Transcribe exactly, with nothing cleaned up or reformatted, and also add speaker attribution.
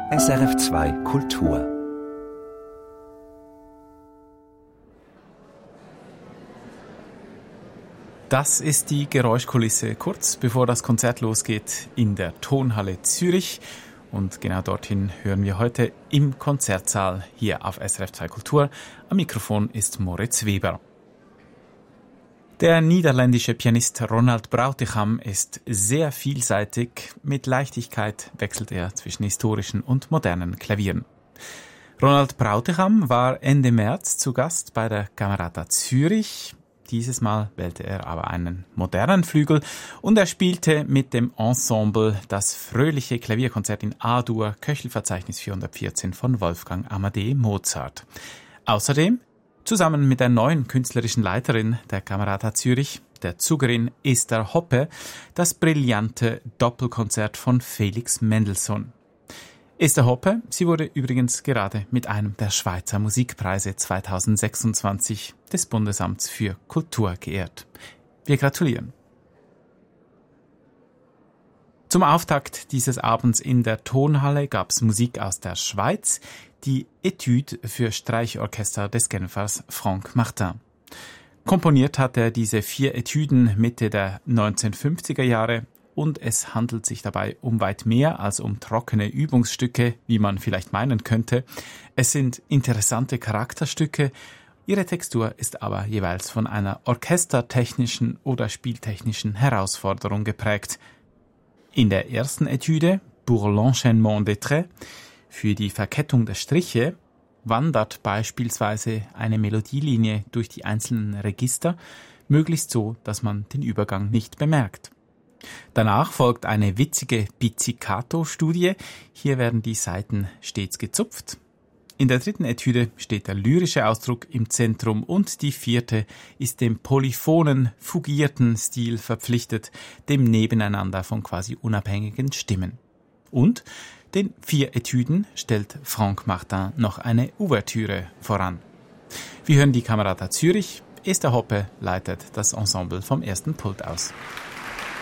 Speaker 1: S R F zwei Kultur.
Speaker 2: Das ist die Geräuschkulisse kurz bevor das Konzert losgeht in der Tonhalle Zürich. Und genau dorthin hören wir heute im Konzertsaal hier auf S R F zwei Kultur. Am Mikrofon ist Moritz Weber. Der niederländische Pianist Ronald Brautigam ist sehr vielseitig. Mit Leichtigkeit wechselt er zwischen historischen und modernen Klavieren. Ronald Brautigam war Ende März zu Gast bei der Camerata Zürich. Dieses Mal wählte er aber einen modernen Flügel und er spielte mit dem Ensemble das fröhliche Klavierkonzert in A-Dur, Köchelverzeichnis vierhundertvierzehn von Wolfgang Amadeus Mozart. Außerdem zusammen mit der neuen künstlerischen Leiterin der Camerata Zürich, der Zugerin Esther Hoppe, das brillante Doppelkonzert von Felix Mendelssohn. Esther Hoppe, sie wurde übrigens gerade mit einem der Schweizer Musikpreise zweitausendsechsundzwanzig des Bundesamts für Kultur geehrt. Wir gratulieren. Zum Auftakt dieses Abends in der Tonhalle gab es Musik aus der Schweiz, die Etude für Streichorchester des Genfers Franck Martin. Komponiert hat er diese vier Etüden Mitte der neunzehnhundertfünfziger Jahre und es handelt sich dabei um weit mehr als um trockene Übungsstücke, wie man vielleicht meinen könnte. Es sind interessante Charakterstücke, ihre Textur ist aber jeweils von einer orchestertechnischen oder spieltechnischen Herausforderung geprägt. In der ersten Etüde, Pour l'enchaînement des traits, für die Verkettung der Striche, wandert beispielsweise eine Melodielinie durch die einzelnen Register, möglichst so, dass man den Übergang nicht bemerkt. Danach folgt eine witzige Pizzicato-Studie. Hier werden die Saiten stets gezupft. In der dritten Etüde steht der lyrische Ausdruck im Zentrum und die vierte ist dem polyphonen, fugierten Stil verpflichtet, dem Nebeneinander von quasi unabhängigen Stimmen. Und den vier Etüden stellt Franck Martin noch eine Ouvertüre voran. Wir hören die Camerata Zürich. Esther Hoppe leitet das Ensemble vom ersten Pult aus.